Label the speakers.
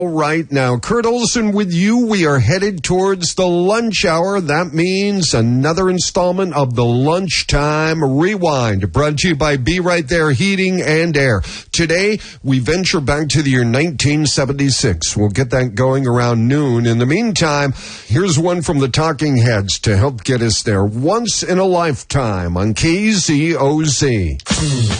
Speaker 1: All right, now, Kurt Olson with you. We are headed towards the lunch hour. That means another installment of the Lunchtime Rewind, brought to you by Be Right There Heating and Air. Today, we venture back to the year 1976. We'll get that going around noon. In the meantime, here's one from the Talking Heads to help get us there. Once in a Lifetime on KZOZ.